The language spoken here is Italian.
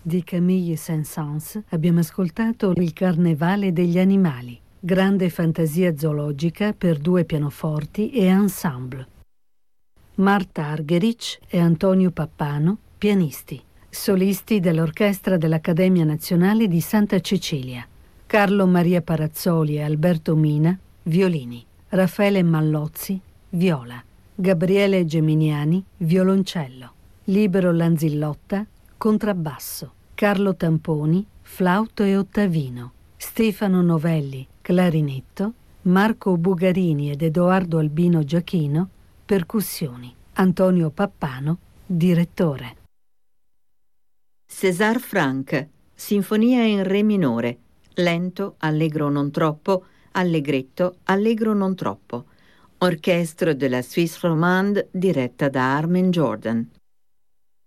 di Camille Saint-Saëns abbiamo ascoltato Il Carnevale degli animali, grande fantasia zoologica per 2 pianoforti e ensemble. Marta Argerich e Antonio Pappano, pianisti, solisti dell'Orchestra dell'Accademia Nazionale di Santa Cecilia. Carlo Maria Parazzoli e Alberto Mina, violini. Raffaele Mallozzi, viola. Gabriele Geminiani, violoncello. Libero Lanzillotta, contrabbasso. Carlo Tamponi, flauto e ottavino. Stefano Novelli, clarinetto. Marco Bugarini ed Edoardo Albino Giachino, percussioni. Antonio Pappano, direttore. César Franck, Sinfonia in Re minore, lento, allegro non troppo, allegretto, allegro non troppo. Orchestre de la Suisse romande diretta da Armen Jordan.